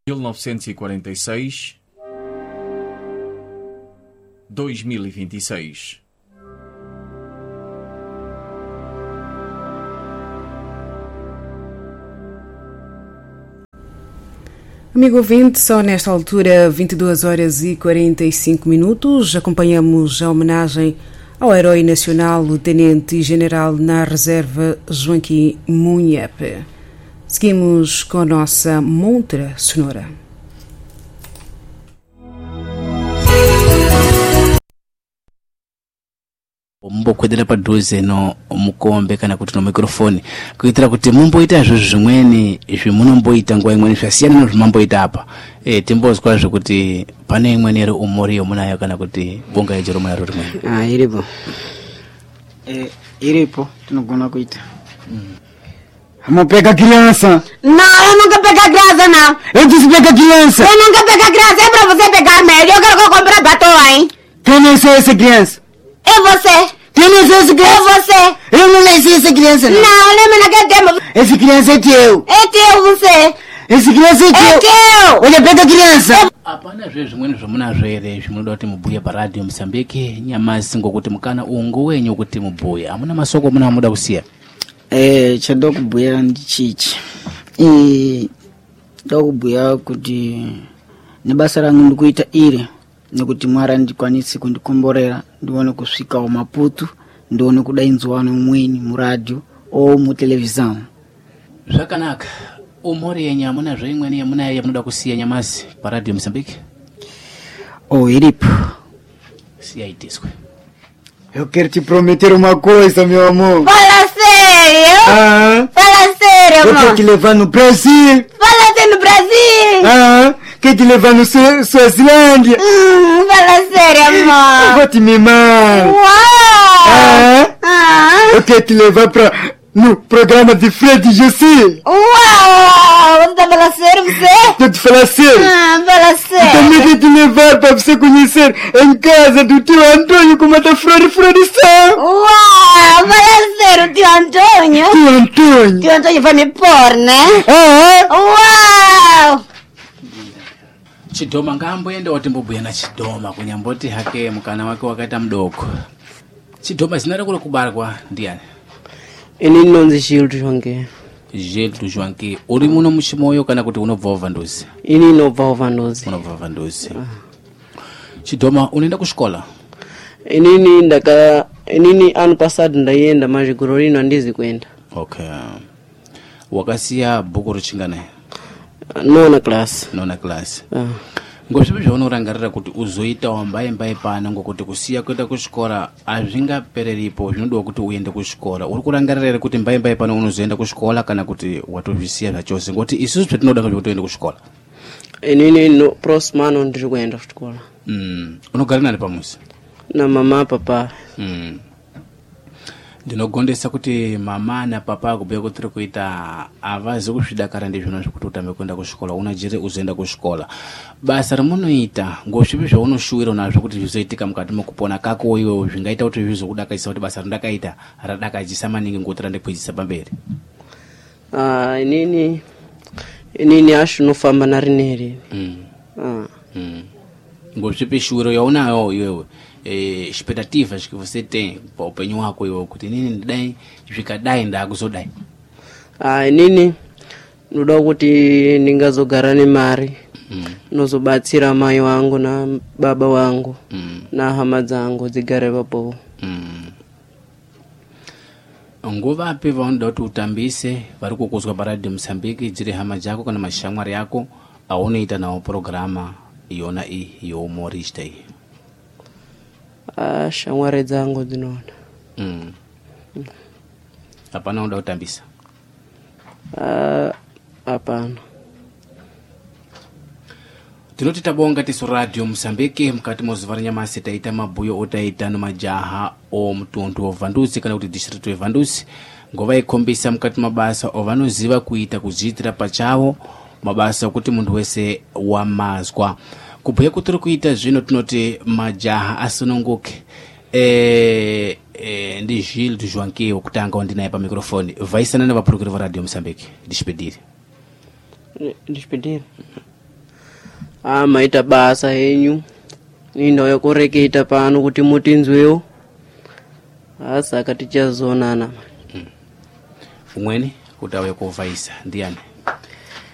1946, 2026. Amigo ouvinte, só nesta altura, 22 horas e 45 minutos, acompanhamos a homenagem ao herói nacional, o Tenente-General na Reserva Joaquim Munhepe. Seguimos com a nossa montra sonora. Mumbokwedera padhuze no mukombe kana kuti no microphone kuitira kuti mumboita zvo zvimweni zvimunomboita nguva imweni zvasiyana nezvimamboita apa timbozwa kuti pane imweni iri umori yomunayo kana kuti bonga yejero munaro rimweni iripo tinogona kuita Amopeka criança. Não, eu nunca pego a criança, não. Eu disse pega criança. Eu nunca pego a criança, é pra você pegar médio. Eu quero que eu compre batom, hein? Quem nasceu essa criança? É você. Quem nasceu essa criança? É você. Eu não nasci essa criança, não. Não, lembra naquele tempo. Essa criança é teu. É teu, você. Essa criança é teu. É teu. Olha, pega a criança. Apana zvimweni zvamunazvere zvinoda kuti mubhuye paradhiyo Mozambique nyamazi ngokuti mukana ungu wenyu kuti mubhuye amuna masoko munamuda kusiya. Chada kubhuya ndichichi. Ndoda kubhuya kuti nebasa rangu ndikuita iri nekuti Mwari ndikwanise kundikomborera ndione kusvikawo Maputo ndione kudainzwa nomweni muradio o mutelevision. Zvakanaka. Umori yenyu amuna zveimweni yamunayo yamunoda kusiya nyamazi paradhiyo Mozambique? Iripo. Siyaitiswe. Eu quero te prometer uma coisa, meu amor. Fala sério? Fala sério, amor. Eu quero te levar no Brasil. Fala sério, no Brasil? Quero te levar no Suazilândia. Fala sério, amor. Eu vou te mimar. Uau! Eu quero te levar no programa de Fred Jussi. Uau! Você tá falando sério, você? Estou te falando sério. Fala sério. Também quero te levar para você conhecer em casa do tio Antônio como é da florição. Uau! Fala sério, tio Antônio. Tio Antônio. Tio Antônio vai me pôr, né? Uau! Chidoma ngamboenda watimbobuya na Chidoma kunyamboti hake mukana wake wakaita mdoko. Chidoma zinara kule kubarwa ndiani? Ini nonzi Gildo Joanque. Gildo Joanque. Uri muno muchimoyo kana kuti unobva Uvanduzi? Ini inobva Uvanduzi. Unobva Uvanduzi. Chidoma unaenda kushikola? Inini ano passado ndaienda mazhiguro rino handizi kuenda. Okay. Wakasiya bhuku richinganayi? Nona class. Nona class. Ngozvipi zvaunorangarira kuti uzoita wambai pana ngokuti kusiya kuenda kuchikora azvingapereripo zvinodiwa kuti uende kuchikora. Uri kurangarira kuti mbai pana unozoenda kuchikora kana kuti watozvisiya zvachose ngoti isusu zvatinoda kuti uende kuchikora? Inini no prosmano ndiri kuenda kuchikora. Unogara nani pamuzi? Na mama papa. Ndinogondesa kuti mama na papa kubhuya kuti kuita avazi kuzvidakara ndizvona zvekuti utambe kuenda kuchikora unajere uzoenda kuchikora. Basa ramunoita ngozvipi zvaunoshuwira nazvo kuti zvizoitika mukati mokupona kako iwe zvingaita kuti zvizokudakaisa kuti basa randakaita radakajisa maningi ngoti randikwidzisa pamberi? Inini ashu nofamba narineri. Ngozvipi shuwiro yaunayo iwewe? Expectativas que você tem para o penho wako iwe kuti nini ndidai zvikadai ndakuzodai? Inini ndoda kuti ndingazogara nemari nozobatsira mai wangu na baba wangu na hama dzangu dzigare papo. Nguvapi vaunida kuti utambise vari kukuzwa paradhiyo Mozambique dziri hama dzako kana mashamwari yako aunoita nawo programa iyona iyi youmorista iyi? Shamwari dzangu dzinoda. Hapana unoda kutambisa? Hapana. Tinoti tabonga tisu Radio Mozambique mukati mozuva ranyamasi taita mabhuyo otaita nomajaha omutundu Uvanduzi kana kuti district Uvanduzi ngova ikombisa mukati mabasa ovanoziva kuita kuzviitira pachavo mabasa okuti munhu wese wamazwa. Kubhuya kuti kuita zvino tinoti majaha asununguke. Ndi Gildo Joanque okutanga ondinaye pa microphone. Vaisana na vapurukiri va Radio Mozambique. Despedire. Despedire. maita basa henyu nindauya kureketa pano kuti mutinzwewo saka tichazonana umweni kuti auye kuvaisa ndiyani